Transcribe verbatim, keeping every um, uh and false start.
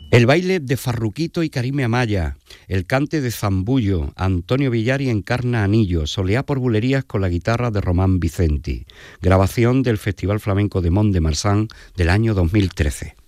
El baile de Farruquito y Karime Amaya, el cante de Zambullo, Antonio Villari encarna Anillo, soleá por bulerías con la guitarra de Román Vicenti. Grabación del Festival Flamenco de Mont de Marsan del año dos mil trece.